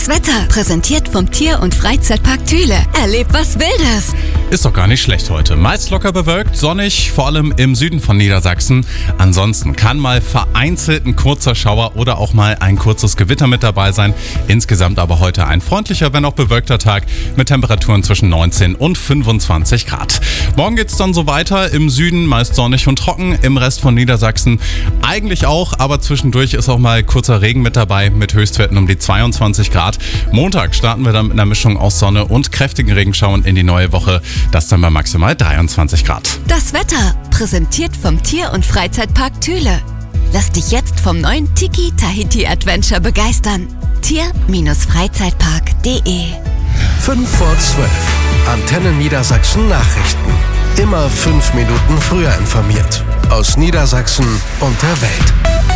Das Wetter präsentiert vom Tier- und Freizeitpark Thüle. Erlebt was Wildes. Ist doch gar nicht schlecht heute. Meist locker bewölkt, sonnig, vor allem im Süden von Niedersachsen. Ansonsten kann mal vereinzelt ein kurzer Schauer oder auch mal ein kurzes Gewitter mit dabei sein. Insgesamt aber heute ein freundlicher, wenn auch bewölkter Tag mit Temperaturen zwischen 19 und 25 Grad. Morgen geht's dann so weiter. Im Süden meist sonnig und trocken, im Rest von Niedersachsen eigentlich auch, aber zwischendurch ist auch mal kurzer Regen mit dabei mit Höchstwerten um die 22 Grad. Montag starten wir dann mit einer Mischung aus Sonne und kräftigen Regenschauern in die neue Woche. Das dann bei maximal 23 Grad. Das Wetter präsentiert vom Tier- und Freizeitpark Thüle. Lass dich jetzt vom neuen Tiki Tahiti Adventure begeistern. Tier-Freizeitpark.de 5 vor 12. Antenne Niedersachsen Nachrichten. Immer 5 Minuten früher informiert. Aus Niedersachsen und der Welt.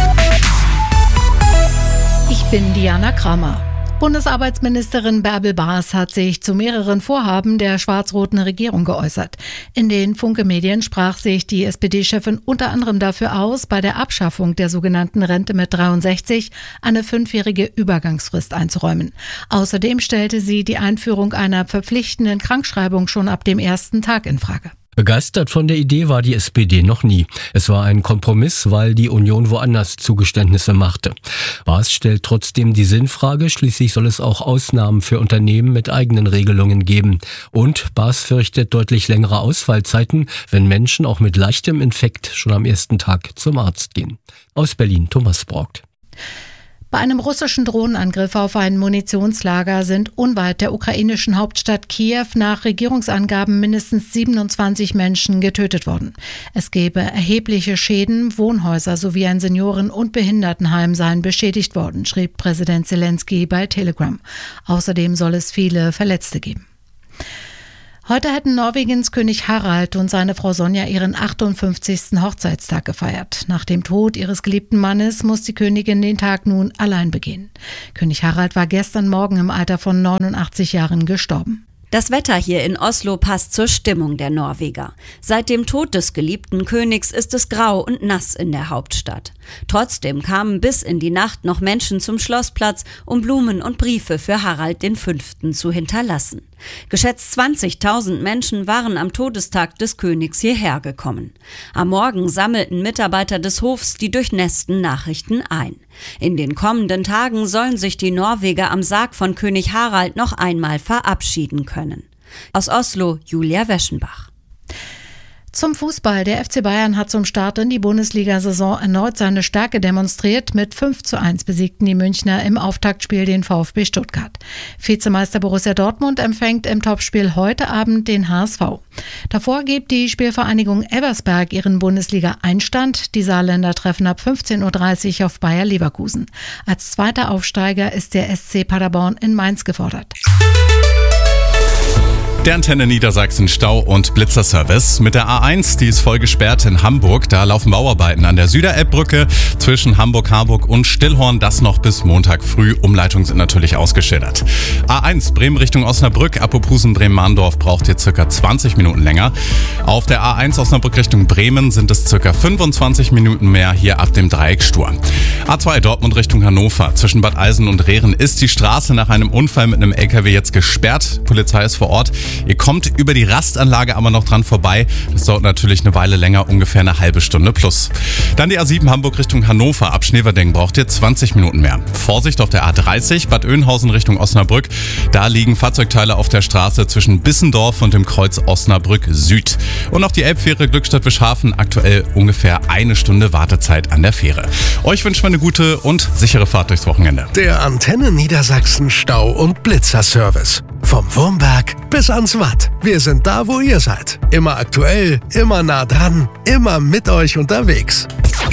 Ich bin Diana Kramer. Bundesarbeitsministerin Bärbel Baas hat sich zu mehreren Vorhaben der schwarz-roten Regierung geäußert. In den Funke-Medien sprach sich die SPD-Chefin unter anderem dafür aus, bei der Abschaffung der sogenannten Rente mit 63 eine 5-jährige Übergangsfrist einzuräumen. Außerdem stellte sie die Einführung einer verpflichtenden Krankschreibung schon ab dem ersten Tag in Frage. Begeistert von der Idee war die SPD noch nie. Es war ein Kompromiss, weil die Union woanders Zugeständnisse machte. Baas stellt trotzdem die Sinnfrage, schließlich soll es auch Ausnahmen für Unternehmen mit eigenen Regelungen geben. Und Baas fürchtet deutlich längere Ausfallzeiten, wenn Menschen auch mit leichtem Infekt schon am ersten Tag zum Arzt gehen. Aus Berlin, Thomas Braugt. Bei einem russischen Drohnenangriff auf ein Munitionslager sind unweit der ukrainischen Hauptstadt Kiew nach Regierungsangaben mindestens 27 Menschen getötet worden. Es gebe erhebliche Schäden, Wohnhäuser sowie ein Senioren- und Behindertenheim seien beschädigt worden, schrieb Präsident Zelensky bei Telegram. Außerdem soll es viele Verletzte geben. Heute hätten Norwegens König Harald und seine Frau Sonja ihren 58. Hochzeitstag gefeiert. Nach dem Tod ihres geliebten Mannes muss die Königin den Tag nun allein begehen. König Harald war gestern Morgen im Alter von 89 Jahren gestorben. Das Wetter hier in Oslo passt zur Stimmung der Norweger. Seit dem Tod des geliebten Königs ist es grau und nass in der Hauptstadt. Trotzdem kamen bis in die Nacht noch Menschen zum Schlossplatz, um Blumen und Briefe für Harald V. zu hinterlassen. Geschätzt 20.000 Menschen waren am Todestag des Königs hierher gekommen. Am Morgen sammelten Mitarbeiter des Hofs die durchnässten Nachrichten ein. In den kommenden Tagen sollen sich die Norweger am Sarg von König Harald noch einmal verabschieden können. Aus Oslo, Julia Weschenbach. Zum Fußball. Der FC Bayern hat zum Start in die Bundesliga-Saison erneut seine Stärke demonstriert. Mit 5:1 besiegten die Münchner im Auftaktspiel den VfB Stuttgart. Vizemeister Borussia Dortmund empfängt im Topspiel heute Abend den HSV. Davor gibt die Spielvereinigung Elversberg ihren Bundesliga-Einstand. Die Saarländer treffen ab 15:30 Uhr auf Bayer Leverkusen. Als zweiter Aufsteiger ist der SC Paderborn in Mainz gefordert. Der Antenne Niedersachsen Stau- und Blitzerservice. Mit der A1, die ist voll gesperrt in Hamburg. Da laufen Bauarbeiten an der Süderelbbrücke zwischen Hamburg-Harburg und Stillhorn. Das noch bis Montag früh. Umleitungen sind natürlich ausgeschildert. A1 Bremen Richtung Osnabrück. Ab Opusen-Bremen-Mahndorf braucht ihr circa 20 Minuten länger. Auf der A1 Osnabrück Richtung Bremen sind es circa 25 Minuten mehr hier ab dem Dreieck Stur. A2 Dortmund Richtung Hannover. Zwischen Bad Eisen und Rehren ist die Straße nach einem Unfall mit einem LKW jetzt gesperrt. Polizei ist vor Ort. Ihr kommt über die Rastanlage aber noch dran vorbei. Das dauert natürlich eine Weile länger, ungefähr eine halbe Stunde plus. Dann die A7 Hamburg Richtung Hannover. Ab Schneverding braucht ihr 20 Minuten mehr. Vorsicht auf der A30 Bad Oeynhausen Richtung Osnabrück. Da liegen Fahrzeugteile auf der Straße zwischen Bissendorf und dem Kreuz Osnabrück Süd. Und noch die Elbfähre Glückstadt-Wischhafen. Aktuell ungefähr eine Stunde Wartezeit an der Fähre. Euch wünschen wir eine gute und sichere Fahrt durchs Wochenende. Der Antenne Niedersachsen Stau- und Blitzerservice. Vom Wurmberg bis ans Watt. Wir sind da, wo ihr seid. Immer aktuell, immer nah dran, immer mit euch unterwegs.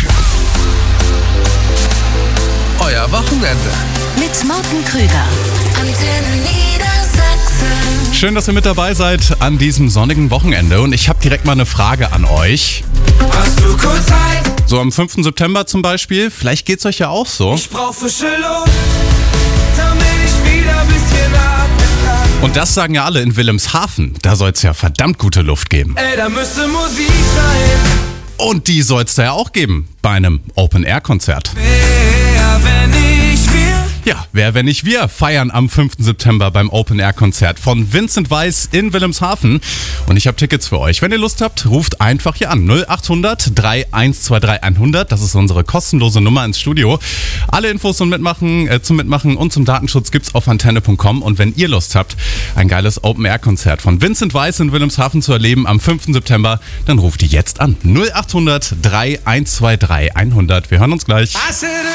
Euer Wochenende. Mit Morten Krüger. Antenne Niedersachsen. Schön, dass ihr mit dabei seid an diesem sonnigen Wochenende. Und ich habe direkt mal eine Frage an euch. Hast du kurz Zeit? So am 5. September zum Beispiel. Vielleicht geht's euch ja auch so. Ich brauch frische Luft, damit ich wieder ein bisschen atmen kann. Und das sagen ja alle in Wilhelmshaven. Da soll es ja verdammt gute Luft geben. Ey, da müsste Musik sein. Und die soll es da ja auch geben bei einem Open-Air-Konzert. Wer, wenn ich will. Ja, wer, wenn nicht wir, feiern am 5. September beim Open-Air-Konzert von Vincent Weiss in Wilhelmshaven. Und ich habe Tickets für euch. Wenn ihr Lust habt, ruft einfach hier an. 0800 3123 100. Das ist unsere kostenlose Nummer ins Studio. Alle Infos zum Mitmachen und zum Datenschutz gibt's auf antenne.com. Und wenn ihr Lust habt, ein geiles Open-Air-Konzert von Vincent Weiss in Wilhelmshaven zu erleben am 5. September, dann ruft ihr jetzt an. 0800 3123 100. Wir hören uns gleich.